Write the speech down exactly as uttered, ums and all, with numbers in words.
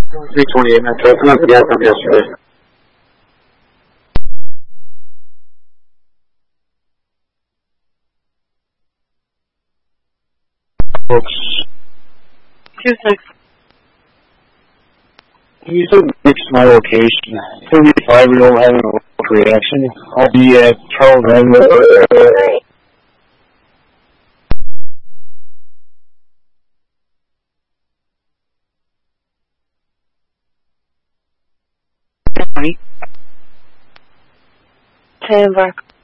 three twenty-eight Metro. I'm not the gas up yesterday. Two six. You said mix my location. seventy-five year old having a reaction. I'll be at Charles Avenue. Ten back.